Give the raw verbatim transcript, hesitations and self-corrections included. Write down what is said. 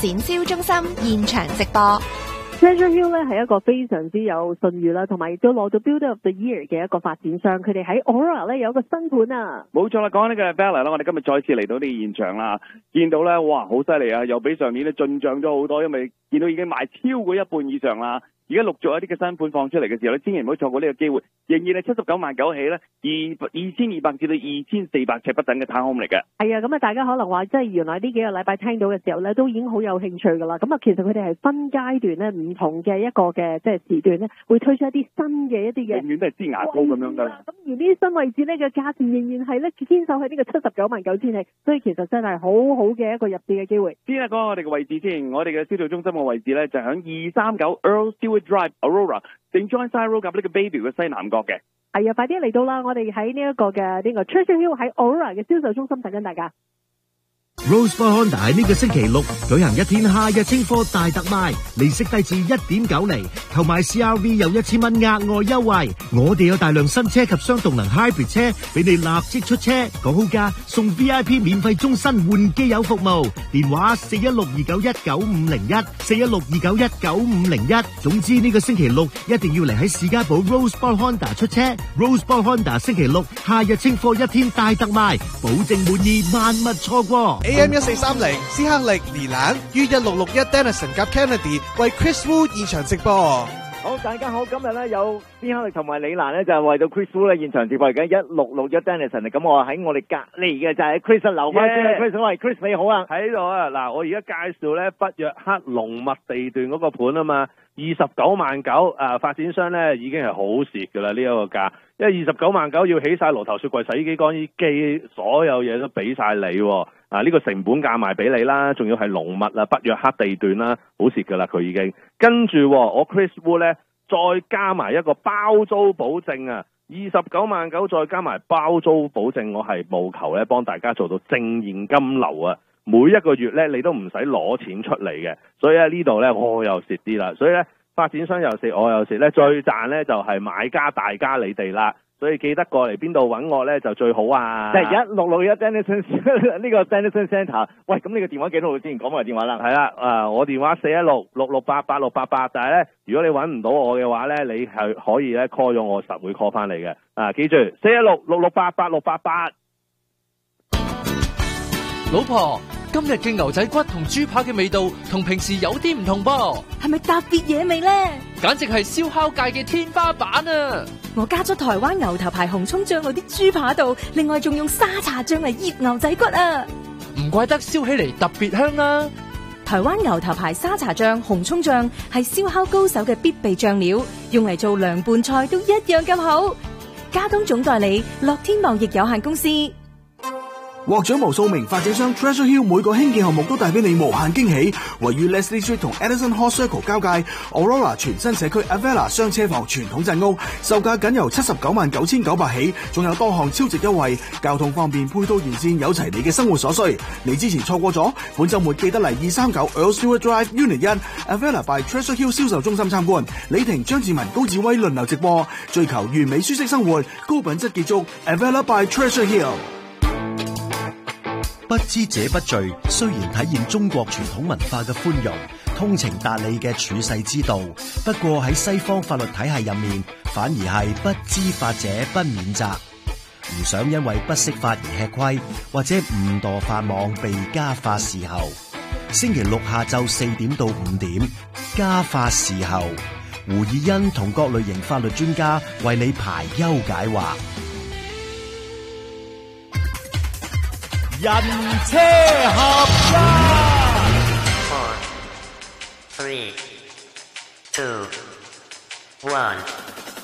展銷中心現場直播。 Treasure Hill 咧係一個非常之有信譽啦，同埋亦都攞到 Builder of the Year 嘅一個發展商。佢哋喺 Aurora 咧有一個新盤啊， 冇錯啦。講緊呢個 Bella 啦，我哋今日再次嚟到呢個現場啦，見到咧哇好犀利啊，又比上年咧進帳咗好多，因為見到已經賣超過一半以上啦。而家陸續一啲嘅新盤放出嚟嘅時候咧，千祈唔好錯過呢個機會。仍然係七十九萬九起咧，二二千二百至到二千四百尺不等嘅 town home 嚟嘅。 係啊，咁啊大家可能話即係原來呢幾個禮拜聽到嘅時候咧，都已經好有興趣噶啦。咁啊其實佢哋係分階段咧，唔同嘅一個嘅即係時段咧，會推出一啲新嘅一啲嘅， 永遠都係支牙膏咁樣㗎。 咁而呢啲新位置咧嘅價錢仍然係咧堅守喺呢個七十九萬九千起，所以其實真係好好嘅一個入市嘅機會。 先講下我哋嘅位置先，我哋嘅銷售中心嘅位置咧就喺二三九 Earl Stewart Drive Aurora Saint John Side Road 夾呢個 Bayview 嘅西南角嘅。 係啊，快啲嚟到啦！我哋喺呢一個嘅呢個 Treasure Hill 喺 Aurora 嘅銷售中心等緊大家。 Rosebud Honda 喺呢個星期六舉行一天夏日清貨大特賣，利息低至一點九厘，購買 C R V 有一千蚊額外優惠。我哋有大量新車及雙動能 Hybrid 車俾你立即出車，講好價送 V I P 免費終身換機油服務。電話四一六二九一九五零一，四一六二九一九五零一。總之呢個星期六一定要嚟喺士嘉堡 Rosebud Honda 出車。Rosebud Honda 星期六夏日清貨一天大特賣，保證滿意，萬勿錯過。 A M 一四三零，斯克力尼蘭於一六六一 Denison 夾 Kennedy 為 Chris Wu 現場直播。 好，大家好，今日咧有斯克力同埋李蘭咧就係為到 Chris Wu 咧現場直播而家一六六一 Denison， 咁我喺我哋隔離嘅就係 Chris 留翻先 ，Chris 喂 Chris 你好啊， 喺度啊，嗱我而家介紹咧北約克龍密地段嗰個盤啊嘛，二十九萬九啊，發展商咧已經係好蝕噶啦呢一個價。因為二十九萬九要起晒爐頭雪櫃、洗衣機、乾衣機，所有嘢都俾晒你喎。啊，呢、這個成本價賣俾你啦，仲要係龍密啊，北約克地段啦，好蝕噶啦佢已經。跟住我 Chris Wu 咧，再加埋一個包租保證啊，二十九萬九再加埋包租保證，我係務求咧幫大家做到正現金流啊，每一個月咧你都唔使攞錢出嚟嘅，所以喺呢度咧我又蝕啲啦，所以咧。發展商又蝕，我又蝕咧，最賺咧就係買家大家你哋啦，所以記得過嚟邊度揾我咧就最好啊！ 即係一六六一 Denison 呢個 Denison Centre， 喂，咁你個電話幾多號先？講埋電話啦。 係啦，啊，我電話四一六六六八八六八八，但係咧，如果你揾唔到我嘅話咧，你係可以咧 call 咗我，實會 call 翻你嘅。啊，記住四一六六六八八六八八。 老婆，今日嘅牛仔骨同豬扒嘅味道同平時有啲唔同噃， 係咪特別嘢味呢？ 簡直係燒烤界嘅天花板啊！ 我加咗台灣牛頭牌紅蔥醬落啲豬扒度，另外仲用沙茶醬嚟醃牛仔骨啊！ 唔怪得燒起嚟特別香啦！ 台灣牛頭牌沙茶醬、紅蔥醬係燒烤高手嘅必備醬料，用嚟做涼拌菜都一樣咁好。加東總代理樂天貿易有限公司。 獲獎無數名發展商 Treasure Hill 每個興建項目都帶俾你無限驚喜。位於 Leslie Street 同 Edison Hall Circle 交界 Aurora 全新社區 Avella 雙車房傳統鎮屋，售價僅由七十九萬九千九百起，仲有多項超值優惠，交通方面配套完善，有齊你嘅生活所需。你之前錯過咗，本週末記得嚟二三九 Earl Stewart Drive Unit 一 Avella by Treasure Hill 銷售中心參觀。李婷、張志文、高志威輪流直播，追求完美舒適生活，高品質結束 Avella by Treasure Hill。 不知者不罪，雖然體現中國傳統文化嘅寬容、通情達理嘅處世之道，不過喺西方法律體系入面，反而係不知法者不免責。唔想因為不識法而吃虧，或者誤墮法網被家法伺候。星期六下晝四點到五點，家法伺候，胡以欣同各類型法律專家為你排憂解惑。人車合一。 Four, three, two, one.